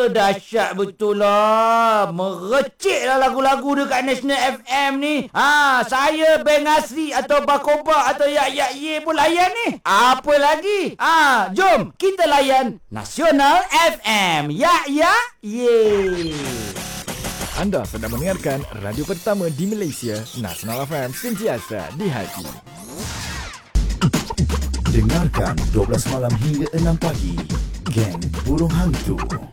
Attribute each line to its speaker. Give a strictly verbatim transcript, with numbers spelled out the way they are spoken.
Speaker 1: dahsyat betul lah. Merecik lah lagu-lagu dekat National F M ni. Ha, saya Beng Asri atau Bakoba atau Yak Yak Ye pun layan ni. Apa lagi? Ha, jom kita layan Nasional F M. Yak Yak Ye.
Speaker 2: Anda sedang mendengarkan radio pertama di Malaysia, Nasional F M, sentiasa di hati.
Speaker 3: Dengarkan dua belas malam hingga enam pagi. Geng Burung Hantu.